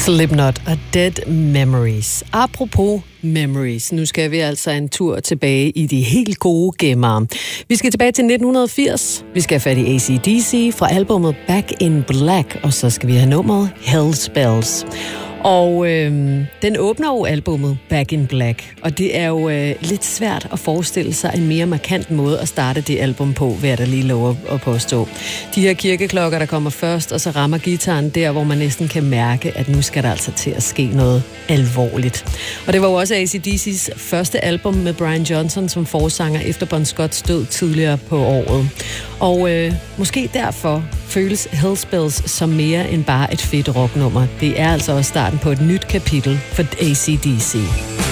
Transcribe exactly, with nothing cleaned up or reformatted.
Slipknot og Dead Memories. Apropos Memories, nu skal vi altså en tur tilbage i de helt gode gemmer. Vi skal tilbage til nitten firs. Vi skal have fat i A C D C fra albumet Back in Black, og så skal vi have nummeret Hell's Bells. Og øh, den åbner jo albumet Back in Black, og det er jo øh, lidt svært at forestille sig en mere markant måde at starte det album på, vil jeg da lige love at påstå. De her kirkeklokker, der kommer først, og så rammer gitaren der, hvor man næsten kan mærke, at nu skal der altså til at ske noget alvorligt. Og det var jo også A C D C's første album med Brian Johnson som forsanger efter Bon Scotts død tidligere på året. Og øh, måske derfor føles Hell's Bells som mere end bare et fedt rocknummer. Det er altså også starten på et nyt kapitel for A C D C.